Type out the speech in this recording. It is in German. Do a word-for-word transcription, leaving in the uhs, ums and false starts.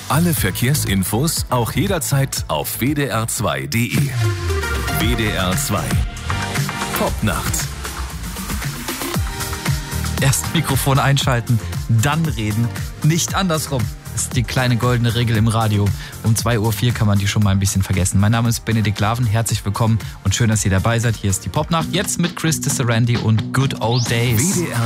Alle Verkehrsinfos auch jederzeit auf w d r zwei punkt d e. W D R zwei. Popnacht. Erst Mikrofon einschalten, dann reden, nicht andersrum. Das ist die kleine goldene Regel im Radio. Um zwei Uhr vier kann man die schon mal ein bisschen vergessen. Mein Name ist Benedikt Laven, herzlich willkommen und schön, dass ihr dabei seid. Hier ist die Popnacht, jetzt mit Chris Disarandi und Good Old Days. W D R